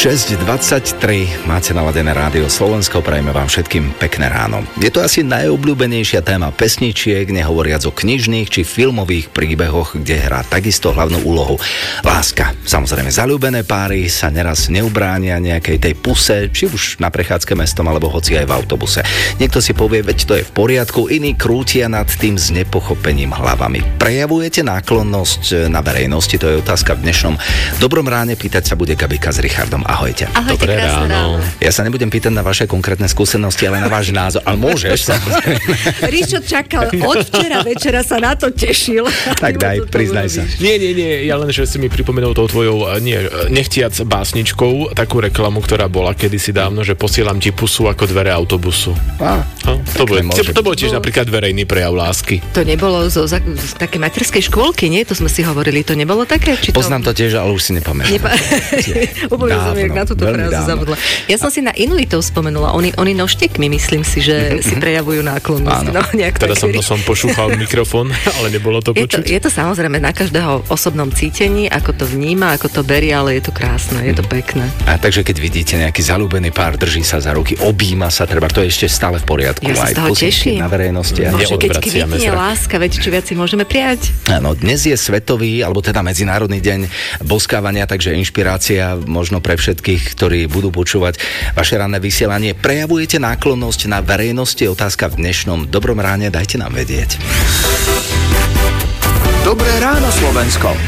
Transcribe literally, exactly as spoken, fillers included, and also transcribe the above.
šesť dvadsaťtri, máte naladené rádio Slovensko, prajeme vám všetkým pekné ráno. Je to asi najobľúbenejšia téma pesničiek, nehovoriac o knižných či filmových príbehoch, kde hrá takisto hlavnú úlohu láska. Samozrejme, zaľúbené páry sa neraz neubránia nejakej tej puse, či už na prechádzke mestom, alebo hoci aj v autobuse. Niekto si povie, veď to je v poriadku, iní krútia nad tým s nepochopením hlavami. Prejavujete náklonnosť na verejnosti? To je otázka v dnešnom Dobrom ráne. Pýtať sa bude Gabika s Richardom. Ahojte. Ahojte, Dobré ráno. Ja sa nebudem pýtať na vaše konkrétne skúsenosti, ale na váš názor. Ale môžeš, samozrejme. Ríšo čakal od včera večera, sa na to tešil. Tak daj, priznaj sa. Nie, nie, nie, ja len, že si mi pripomenul tou tvojou, nie, nechtiac básničkou, takú reklamu, ktorá bola kedysi dávno, že posielam ti pusu ako dvere autobusu. Á, no, to, bol, môže. to bol tiež napríklad verejný prejav lásky. To nebolo zo, z, z také materskej škôlky, nie? To sme si hovorili, to nebolo také? Či to... Poznám to tiež, ale už si nepamätám. Nepa... Úplne som jak na túto frázu zabudla. Ja som si na Inuitov spomenula. Oni, oni noštekmi, myslím si, že si prejavujú náklonnosť. No, teda som, som pošúchal mikrofón, ale nebolo to je počuť. To, je to samozrejme na každého osobnom cítení, ako to vníma, ako to berie, ale je to krásne, je to pekné. A takže keď vidíte nejaký zaľúbený pár, drží sa za ruky, objíma sa, treba, to je ešte stále v poriadku. Ja sa z toho teším. Na verejnosti. No, A že keď kvitne láska, veď či viac si môžeme prijať. Áno, dnes je svetový, alebo teda medzinárodný deň boskávania, takže inšpirácia možno pre všetkých, ktorí budú počúvať vaše ranné vysielanie. Prejavujete náklonnosť na verejnosti? Otázka v dnešnom Dobrom ráne, dajte nám vedieť. Dobré ráno, Slovensko.